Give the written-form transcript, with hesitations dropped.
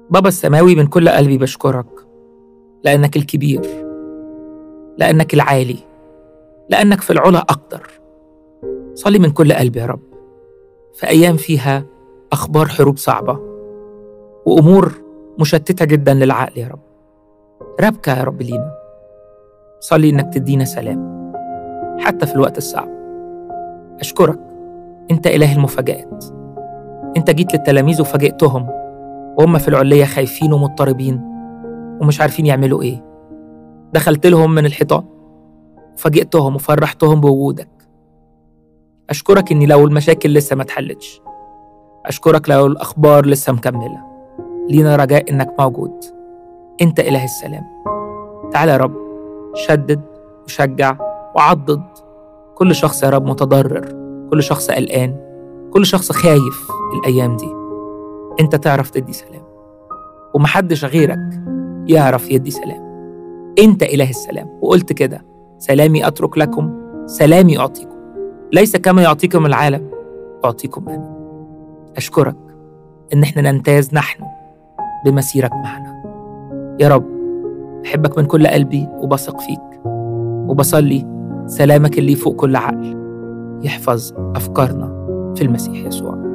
بابا السماوي، من كل قلبي بشكرك لأنك الكبير، لأنك العالي، لأنك في العلا أقدر. صلي من كل قلبي يا رب في أيام فيها أخبار حروب صعبة وأمور مشتتة جدا للعقل يا رب. ربك يا رب لينا، صلي إنك تدينا سلام حتى في الوقت الصعب. أشكرك، أنت إله المفاجآت. أنت جيت للتلاميذ وفاجئتهم وهم في العلية خايفين ومضطربين ومش عارفين يعملوا إيه. دخلت لهم من الحيطان وفاجئتهم وفرحتهم بوجودك. أشكرك إني لو المشاكل لسه ما اتحلتش، أشكرك لو الأخبار لسه مكملة، لينا رجاء إنك موجود. أنت إله السلام. تعالى يا رب، شدد وشجع وعضد كل شخص يا رب متضرر، كل شخص قلقان، كل شخص خايف الأيام دي. أنت تعرف تدي سلام ومحدش غيرك يعرف يدي سلام. أنت إله السلام، وقلت كده: سلامي أترك لكم، سلامي أعطيكم، ليس كما يعطيكم العالم أعطيكم أنا. أشكرك إن إحنا نمتاز نحن بمسيرك معنا يا رب. بحبك من كل قلبي وبثق فيك، وبصلي سلامك اللي فوق كل عقل يحفظ أفكارنا في المسيح يسوع.